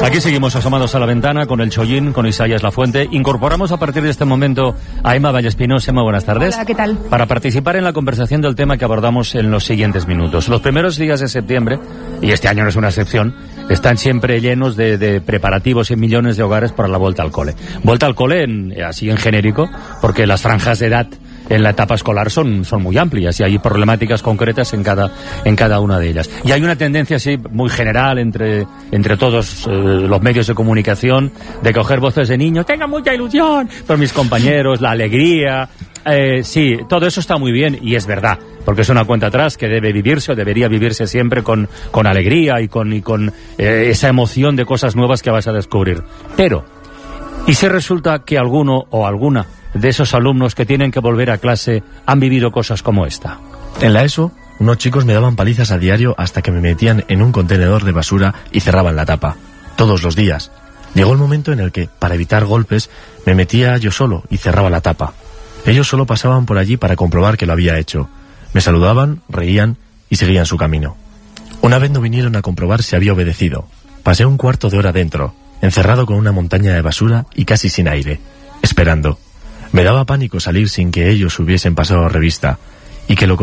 Aquí seguimos asomados a la ventana con el Chollín, con Isaías Lafuente. Incorporamos a partir de este momento a Emma Vallespinosa. Emma, buenas tardes. Hola, ¿qué tal? Para participar en la conversación del tema que abordamos en los siguientes minutos. Los primeros días de septiembre, y este año no es una excepción, están siempre llenos de preparativos en millones de hogares para la vuelta al cole. Vuelta al cole así en genérico, porque las franjas de edad en la etapa escolar son muy amplias y hay problemáticas concretas en cada una de ellas. Y hay una tendencia así muy general entre todos los medios de comunicación de coger voces de niños, tengan mucha ilusión por mis compañeros, la alegría. Sí, todo eso está muy bien y es verdad, porque es una cuenta atrás que debe vivirse o debería vivirse siempre con alegría y con esa emoción de cosas nuevas que vas a descubrir. Pero, ¿y si resulta que alguno o alguna de esos alumnos que tienen que volver a clase han vivido cosas como esta? En la ESO, unos chicos me daban palizas a diario hasta que me metían en un contenedor de basura y cerraban la tapa. Todos los días. Llegó el momento en el que, para evitar golpes, me metía yo solo y cerraba la tapa. Ellos solo pasaban por allí para comprobar que lo había hecho. Me saludaban, reían y seguían su camino. Una vez no vinieron a comprobar si había obedecido. Pasé un cuarto de hora dentro, encerrado con una montaña de basura y casi sin aire, esperando. Me daba pánico salir sin que ellos hubiesen pasado revista y que lo